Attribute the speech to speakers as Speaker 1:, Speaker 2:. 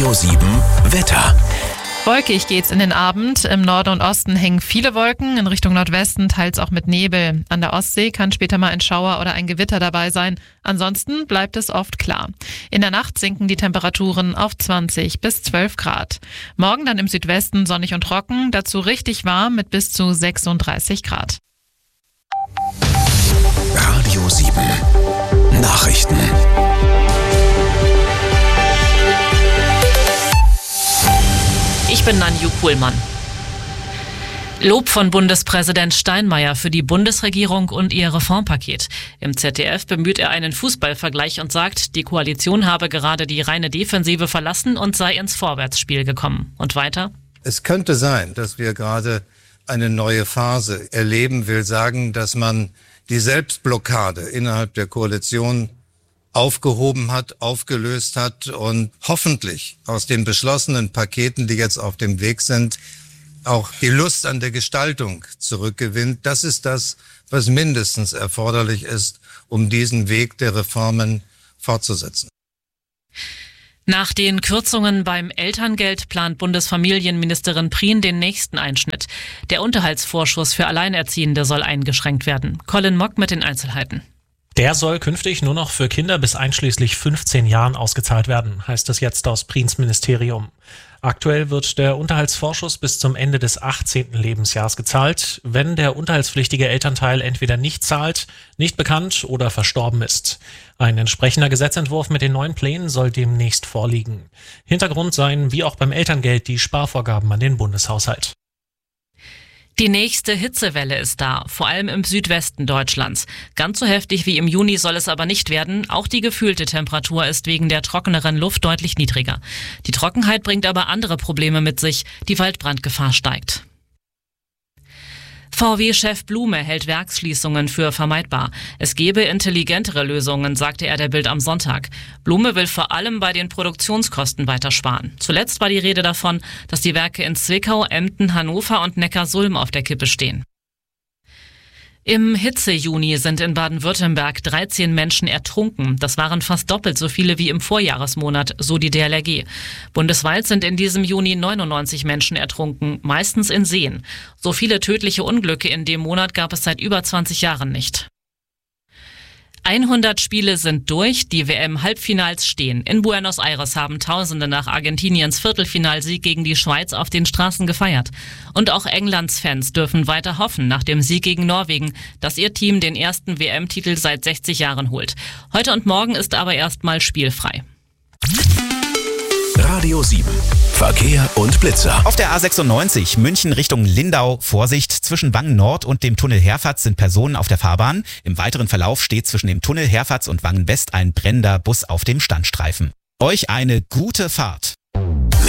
Speaker 1: Radio 7 Wetter.
Speaker 2: Wolkig geht's in den Abend. Im Norden und Osten hängen viele Wolken, in Richtung Nordwesten teils auch mit Nebel. An der Ostsee kann später mal ein Schauer oder ein Gewitter dabei sein. Ansonsten bleibt es oft klar. In der Nacht sinken die Temperaturen auf 20 bis 12 Grad. Morgen dann im Südwesten sonnig und trocken, dazu richtig warm mit bis zu 36 Grad.
Speaker 1: Radio 7 Nachrichten.
Speaker 2: Ich bin Nanju Kuhlmann. Lob von Bundespräsident Steinmeier für die Bundesregierung und ihr Reformpaket. Im ZDF bemüht er einen Fußballvergleich und sagt, die Koalition habe gerade die reine Defensive verlassen und sei ins Vorwärtsspiel gekommen. Und weiter?
Speaker 3: Es könnte sein, dass wir gerade eine neue Phase erleben, will sagen, dass man die Selbstblockade innerhalb der Koalition aufgehoben hat, aufgelöst hat und hoffentlich aus den beschlossenen Paketen, die jetzt auf dem Weg sind, auch die Lust an der Gestaltung zurückgewinnt. Das ist das, was mindestens erforderlich ist, um diesen Weg der Reformen fortzusetzen.
Speaker 2: Nach den Kürzungen beim Elterngeld plant Bundesfamilienministerin Prien den nächsten Einschnitt. Der Unterhaltsvorschuss für Alleinerziehende soll eingeschränkt werden. Colin Mock mit den Einzelheiten.
Speaker 4: Der soll künftig nur noch für Kinder bis einschließlich 15 Jahren ausgezahlt werden, heißt es jetzt aus Priens Ministerium. Aktuell wird der Unterhaltsvorschuss bis zum Ende des 18. Lebensjahres gezahlt, wenn der unterhaltspflichtige Elternteil entweder nicht zahlt, nicht bekannt oder verstorben ist. Ein entsprechender Gesetzentwurf mit den neuen Plänen soll demnächst vorliegen. Hintergrund seien, wie auch beim Elterngeld, die Sparvorgaben an den Bundeshaushalt.
Speaker 2: Die nächste Hitzewelle ist da, vor allem im Südwesten Deutschlands. Ganz so heftig wie im Juni soll es aber nicht werden. Auch die gefühlte Temperatur ist wegen der trockeneren Luft deutlich niedriger. Die Trockenheit bringt aber andere Probleme mit sich. Die Waldbrandgefahr steigt. VW-Chef Blume hält Werksschließungen für vermeidbar. Es gebe intelligentere Lösungen, sagte er der Bild am Sonntag. Blume will vor allem bei den Produktionskosten weiter sparen. Zuletzt war die Rede davon, dass die Werke in Zwickau, Emden, Hannover und Neckarsulm auf der Kippe stehen. Im Hitze-Juni sind in Baden-Württemberg 13 Menschen ertrunken. Das waren fast doppelt so viele wie im Vorjahresmonat, so die DLRG. Bundesweit sind in diesem Juni 99 Menschen ertrunken, meistens in Seen. So viele tödliche Unglücke in dem Monat gab es seit über 20 Jahren nicht. 100 Spiele sind durch, die WM-Halbfinals stehen. In Buenos Aires haben Tausende nach Argentiniens Viertelfinalsieg gegen die Schweiz auf den Straßen gefeiert. Und auch Englands Fans dürfen weiter hoffen nach dem Sieg gegen Norwegen, dass ihr Team den ersten WM-Titel seit 60 Jahren holt. Heute und morgen ist aber erstmal spielfrei.
Speaker 1: Radio 7 Verkehr und Blitzer.
Speaker 5: Auf der A96 München Richtung Lindau. Vorsicht, zwischen Wangen Nord und dem Tunnel Herfatz sind Personen auf der Fahrbahn. Im weiteren Verlauf steht zwischen dem Tunnel Herfatz und Wangen West ein brennender Bus auf dem Standstreifen. Euch eine gute Fahrt.